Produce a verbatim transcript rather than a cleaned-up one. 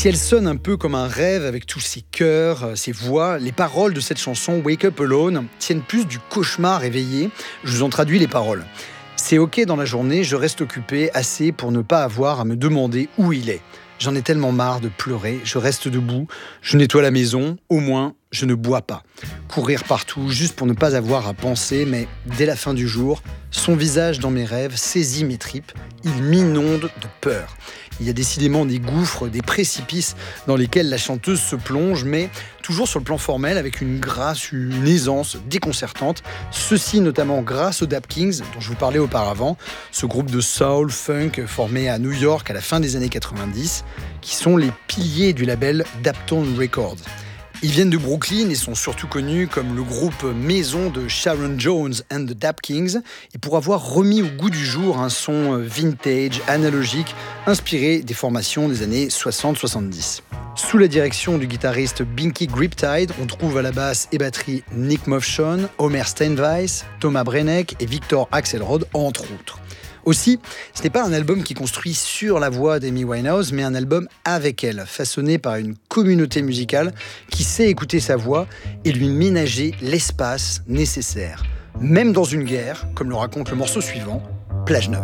Si elle sonne un peu comme un rêve avec tous ses chœurs, ses voix, les paroles de cette chanson Wake Up Alone tiennent plus du cauchemar éveillé. Je vous en traduis les paroles. C'est ok dans la journée, je reste occupé assez pour ne pas avoir à me demander où il est. J'en ai tellement marre de pleurer, je reste debout, je nettoie la maison, au moins je ne bois pas. Courir partout juste pour ne pas avoir à penser, mais dès la fin du jour, son visage dans mes rêves saisit mes tripes, il m'inonde de peur. Il y a décidément des gouffres, des précipices dans lesquels la chanteuse se plonge, mais toujours sur le plan formel, avec une grâce, une aisance déconcertante. Ceci notamment grâce aux Dap Kings, dont je vous parlais auparavant, ce groupe de soul, funk formé à New York à la fin des années quatre-vingt-dix, qui sont les piliers du label Daptone Records. Ils viennent de Brooklyn et sont surtout connus comme le groupe maison de Sharon Jones and the Dap Kings, et pour avoir remis au goût du jour un son vintage, analogique, inspiré des formations des années soixante soixante-dix. Sous la direction du guitariste Binky Griptide, on trouve à la basse et batterie Nick Mofshon, Homer Steinweiss, Thomas Brenneck et Victor Axelrod, entre autres. Aussi, ce n'est pas un album qui construit sur la voix d'Amy Winehouse, mais un album avec elle, façonné par une communauté musicale qui sait écouter sa voix et lui ménager l'espace nécessaire. Même dans une guerre, comme le raconte le morceau suivant, Plage Neuve.